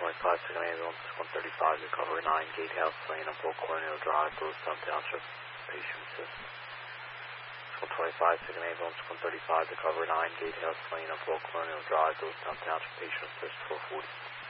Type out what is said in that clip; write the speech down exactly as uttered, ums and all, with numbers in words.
twenty-five, second ambulance, one thirty-five, recovery nine, Gatehouse Lane, up Old Colonial Drive, Lewiston Township, patient assist. one twenty-five, second ambulance, one thirty-five, recovery nine, Gatehouse Lane, up Old Colonial Drive, Lewiston Township, patient assist, four forty.